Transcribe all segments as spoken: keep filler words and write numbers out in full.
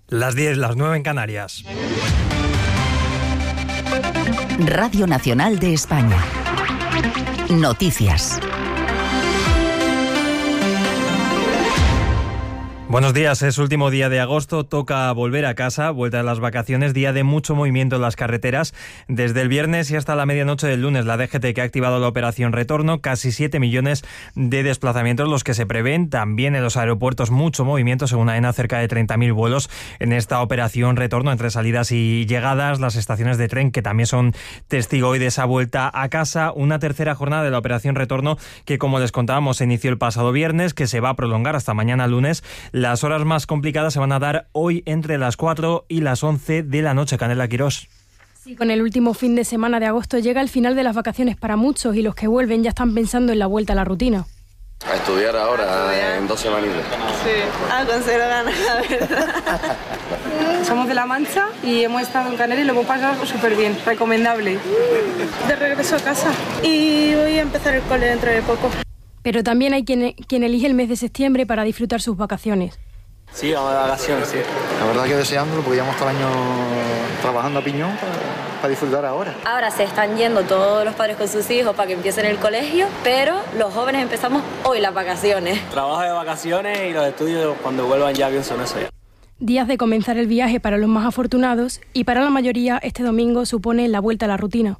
Las diez, las nueve en Canarias. Radio Nacional de España. Noticias. Buenos días, es último día de agosto, toca volver a casa, vuelta a las vacaciones, día de mucho movimiento en las carreteras. Desde el viernes y hasta la medianoche del lunes, la D G T que ha activado la operación Retorno, casi siete millones de desplazamientos los que se prevén. También en los aeropuertos mucho movimiento, según AENA, cerca de treinta mil vuelos en esta operación Retorno, entre salidas y llegadas, las estaciones de tren que también son testigo hoy de esa vuelta a casa. Una tercera jornada de la operación Retorno que, como les contábamos, se inició el pasado viernes, que se va a prolongar hasta mañana lunes. Las horas más complicadas se van a dar hoy entre las cuatro y las once de la noche. Canela Quirós. Sí, con el último fin de semana de agosto llega el final de las vacaciones para muchos y los que vuelven ya están pensando en la vuelta a la rutina. A estudiar ahora, a estudiar. En dos semanitas. Sí, ah, con cero ganas, la verdad. Somos de La Mancha y hemos estado en Canarias y lo hemos pasado súper bien, recomendable. De regreso a casa y voy a empezar el cole dentro de poco. Pero también hay quien, quien elige el mes de septiembre para disfrutar sus vacaciones. Sí, vamos de vacaciones, sí. La verdad que deseándolo porque llevamos todo el año trabajando a piñón para, para disfrutar ahora. Ahora se están yendo todos los padres con sus hijos para que empiecen el colegio, pero los jóvenes empezamos hoy las vacaciones. Trabajo de vacaciones y los estudios cuando vuelvan ya bien son eso ya. Días de comenzar el viaje para los más afortunados y para la mayoría este domingo supone la vuelta a la rutina.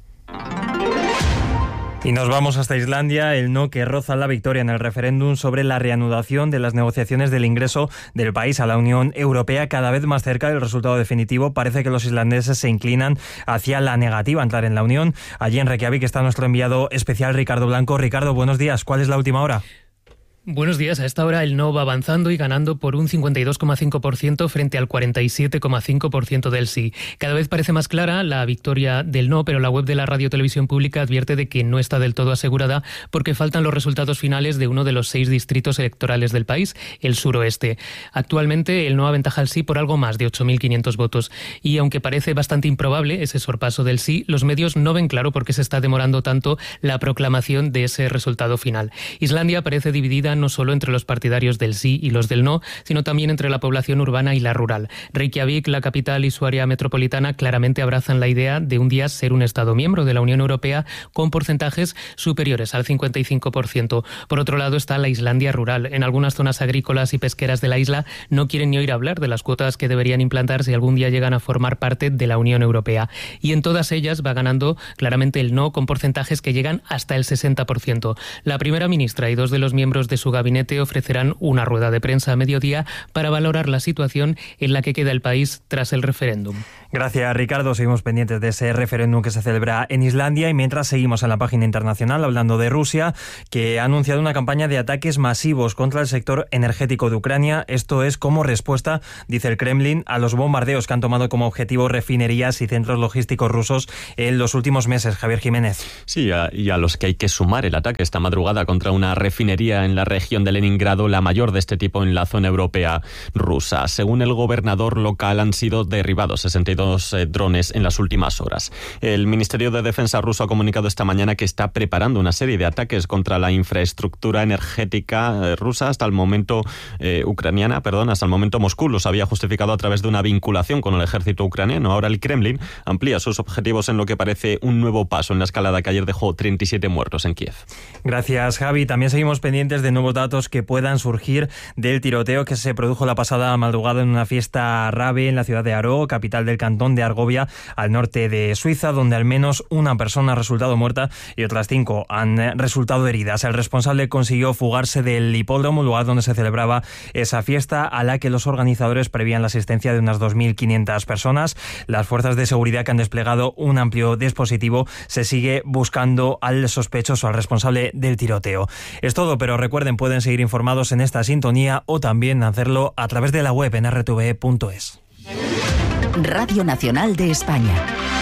Y nos vamos hasta Islandia, el no que roza la victoria en el referéndum sobre la reanudación de las negociaciones del ingreso del país a la Unión Europea, cada vez más cerca del resultado definitivo. Parece que los islandeses se inclinan hacia la negativa a entrar en la Unión. Allí en Reykjavik está nuestro enviado especial Ricardo Blanco. Ricardo, buenos días. ¿Cuál es la última hora? Buenos días. A esta hora el no va avanzando y ganando por un cincuenta y dos coma cinco por ciento frente al cuarenta y siete coma cinco por ciento del sí. Cada vez parece más clara la victoria del no, pero la web de la Radio Televisión Pública advierte de que no está del todo asegurada porque faltan los resultados finales de uno de los seis distritos electorales del país, el suroeste. Actualmente el no aventaja al sí por algo más de ocho mil quinientos votos. Y aunque parece bastante improbable ese sorpaso del sí, los medios no ven claro por qué se está demorando tanto la proclamación de ese resultado final. Islandia parece dividida no solo entre los partidarios del sí y los del no, sino también entre la población urbana y la rural. Reykjavik, la capital y su área metropolitana claramente abrazan la idea de un día ser un Estado miembro de la Unión Europea con porcentajes superiores al cincuenta y cinco por ciento. Por otro lado está la Islandia rural. En algunas zonas agrícolas y pesqueras de la isla no quieren ni oír hablar de las cuotas que deberían implantar si algún día llegan a formar parte de la Unión Europea. Y en todas ellas va ganando claramente el no con porcentajes que llegan hasta el sesenta por ciento. La primera ministra y dos de los miembros de su gabinete ofrecerán una rueda de prensa a mediodía para valorar la situación en la que queda el país tras el referéndum. Gracias, Ricardo. Seguimos pendientes de ese referéndum que se celebra en Islandia y mientras seguimos en la página internacional hablando de Rusia, que ha anunciado una campaña de ataques masivos contra el sector energético de Ucrania. Esto es como respuesta, dice el Kremlin, a los bombardeos que han tomado como objetivo refinerías y centros logísticos rusos en los últimos meses. Javier Jiménez. Sí, y a los que hay que sumar el ataque esta madrugada contra una refinería en la región de Leningrado, la mayor de este tipo en la zona europea rusa. Según el gobernador local, han sido derribados sesenta y dos eh, drones en las últimas horas. El Ministerio de Defensa ruso ha comunicado esta mañana que está preparando una serie de ataques contra la infraestructura energética eh, rusa. Hasta el momento, eh, ucraniana, perdón, hasta el momento Moscú los había justificado a través de una vinculación con el ejército ucraniano. Ahora el Kremlin amplía sus objetivos en lo que parece un nuevo paso en la escalada que ayer dejó treinta y siete muertos en Kiev. Gracias, Javi. También seguimos pendientes de nuevos datos que puedan surgir del tiroteo que se produjo la pasada madrugada en una fiesta rave en la ciudad de Aro, capital del cantón de Argovia, al norte de Suiza, donde al menos una persona ha resultado muerta y otras cinco han resultado heridas. El responsable consiguió fugarse del hipódromo, lugar donde se celebraba esa fiesta, a la que los organizadores prevían la asistencia de unas dos mil quinientas personas. Las fuerzas de seguridad, que han desplegado un amplio dispositivo, se sigue buscando al sospechoso, al responsable del tiroteo. Es todo, pero recuerden, pueden seguir informados en esta sintonía o también hacerlo a través de la web en r t v e punto es. Radio Nacional de España.